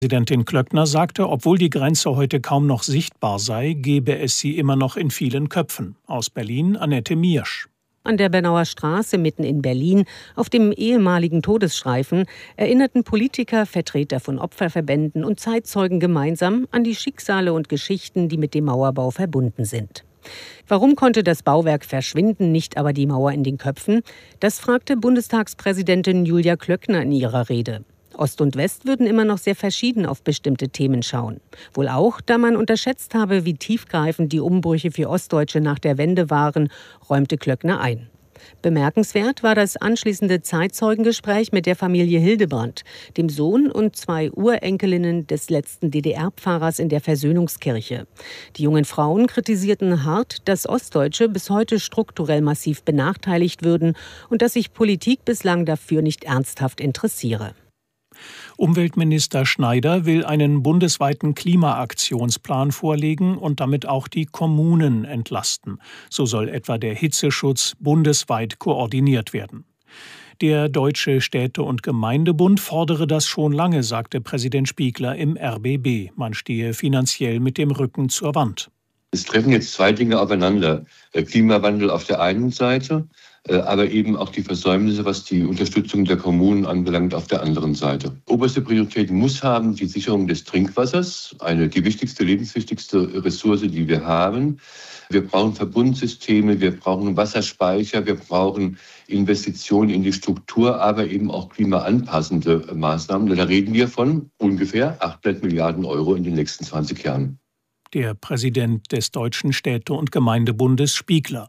Präsidentin Klöckner sagte, obwohl die Grenze heute kaum noch sichtbar sei, gebe es sie immer noch in vielen Köpfen. Aus Berlin Annette Miersch. An der Bernauer Straße mitten in Berlin, auf dem ehemaligen Todesstreifen, erinnerten Politiker, Vertreter von Opferverbänden und Zeitzeugen gemeinsam an die Schicksale und Geschichten, die mit dem Mauerbau verbunden sind. Warum konnte das Bauwerk verschwinden, nicht aber die Mauer in den Köpfen? Das fragte Bundestagspräsidentin Julia Klöckner in ihrer Rede. Ost und West würden immer noch sehr verschieden auf bestimmte Themen schauen. Wohl auch, da man unterschätzt habe, wie tiefgreifend die Umbrüche für Ostdeutsche nach der Wende waren, räumte Klöckner ein. Bemerkenswert war das anschließende Zeitzeugengespräch mit der Familie Hildebrandt, dem Sohn und 2 Urenkelinnen des letzten DDR-Pfarrers in der Versöhnungskirche. Die jungen Frauen kritisierten hart, dass Ostdeutsche bis heute strukturell massiv benachteiligt würden und dass sich Politik bislang dafür nicht ernsthaft interessiere. Umweltminister Schneider will einen bundesweiten Klimaaktionsplan vorlegen und damit auch die Kommunen entlasten. So soll etwa der Hitzeschutz bundesweit koordiniert werden. Der Deutsche Städte- und Gemeindebund fordere das schon lange, sagte Präsident Spiegler im RBB. Man stehe finanziell mit dem Rücken zur Wand. Es treffen jetzt 2 Dinge aufeinander. Klimawandel auf der einen Seite, aber eben auch die Versäumnisse, was die Unterstützung der Kommunen anbelangt, auf der anderen Seite. Oberste Priorität muss haben die Sicherung des Trinkwassers, die wichtigste, lebenswichtigste Ressource, die wir haben. Wir brauchen Verbundsysteme, wir brauchen Wasserspeicher, wir brauchen Investitionen in die Struktur, aber eben auch klimaanpassende Maßnahmen. Da reden wir von ungefähr 800 Milliarden Euro in den nächsten 20 Jahren. Der Präsident des Deutschen Städte- und Gemeindebundes Spiegler.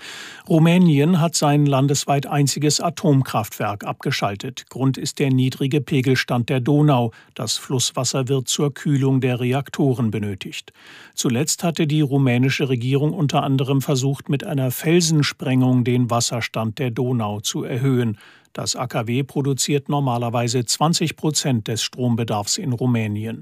Rumänien hat sein landesweit einziges Atomkraftwerk abgeschaltet. Grund ist der niedrige Pegelstand der Donau. Das Flusswasser wird zur Kühlung der Reaktoren benötigt. Zuletzt hatte die rumänische Regierung unter anderem versucht, mit einer Felsensprengung den Wasserstand der Donau zu erhöhen. Das AKW produziert normalerweise 20% des Strombedarfs in Rumänien.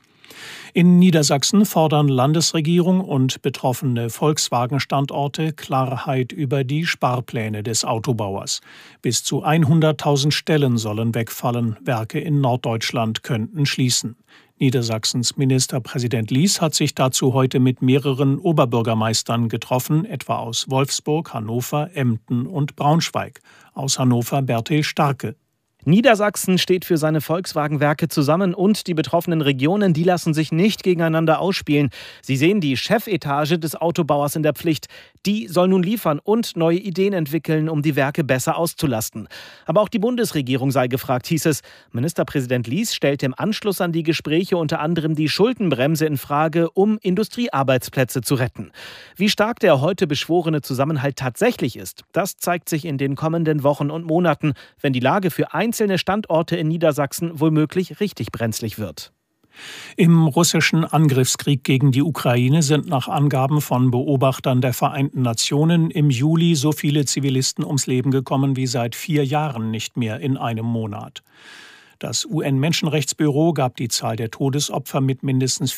In Niedersachsen fordern Landesregierung und betroffene Volkswagen-Standorte Klarheit über die Sparpläne des Autobauers. Bis zu 100.000 Stellen sollen wegfallen, Werke in Norddeutschland könnten schließen. Niedersachsens Ministerpräsident Lies hat sich dazu heute mit mehreren Oberbürgermeistern getroffen, etwa aus Wolfsburg, Hannover, Emden und Braunschweig. Aus Hannover Bertil Starke. Niedersachsen steht für seine Volkswagen-Werke zusammen und die betroffenen Regionen, die lassen sich nicht gegeneinander ausspielen. Sie sehen die Chefetage des Autobauers in der Pflicht. Die soll nun liefern und neue Ideen entwickeln, um die Werke besser auszulasten. Aber auch die Bundesregierung sei gefragt, hieß es. Ministerpräsident Lies stellt im Anschluss an die Gespräche unter anderem die Schuldenbremse in Frage, um Industriearbeitsplätze zu retten. Wie stark der heute beschworene Zusammenhalt tatsächlich ist, das zeigt sich in den kommenden Wochen und Monaten, wenn die Lage für einzelne Standorte in Niedersachsen womöglich richtig brenzlig wird. Im russischen Angriffskrieg gegen die Ukraine sind nach Angaben von Beobachtern der Vereinten Nationen im Juli so viele Zivilisten ums Leben gekommen wie seit 4 Jahren nicht mehr in einem Monat. Das UN-Menschenrechtsbüro gab die Zahl der Todesopfer mit mindestens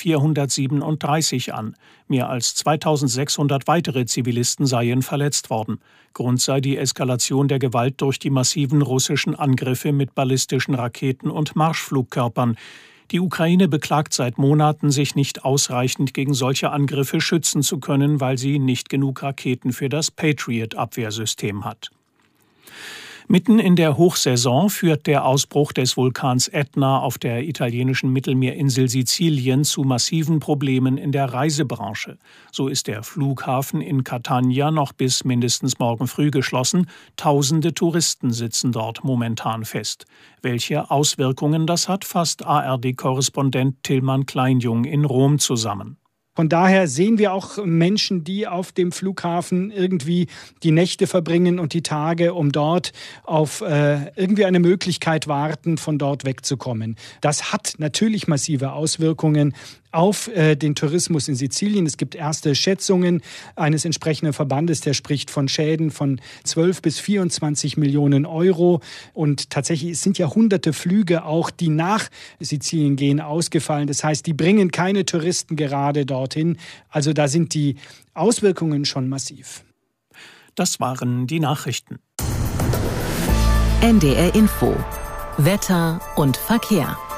437 an. Mehr als 2600 weitere Zivilisten seien verletzt worden. Grund sei die Eskalation der Gewalt durch die massiven russischen Angriffe mit ballistischen Raketen und Marschflugkörpern. Die Ukraine beklagt seit Monaten, sich nicht ausreichend gegen solche Angriffe schützen zu können, weil sie nicht genug Raketen für das Patriot-Abwehrsystem hat. Mitten in der Hochsaison führt der Ausbruch des Vulkans Ätna auf der italienischen Mittelmeerinsel Sizilien zu massiven Problemen in der Reisebranche. So ist der Flughafen in Catania noch bis mindestens morgen früh geschlossen. Tausende Touristen sitzen dort momentan fest. Welche Auswirkungen das hat, fasst ARD-Korrespondent Tillmann Kleinjung in Rom zusammen. Von daher sehen wir auch Menschen, die auf dem Flughafen irgendwie die Nächte verbringen und die Tage, um dort auf irgendwie eine Möglichkeit warten, von dort wegzukommen. Das hat natürlich massive Auswirkungen auf den Tourismus in Sizilien. Es gibt erste Schätzungen eines entsprechenden Verbandes, der spricht von Schäden von 12 bis 24 Millionen Euro. Und tatsächlich sind ja hunderte Flüge auch, die nach Sizilien gehen, ausgefallen. Das heißt, die bringen keine Touristen gerade dorthin. Also da sind die Auswirkungen schon massiv. Das waren die Nachrichten. NDR Info. Wetter und Verkehr.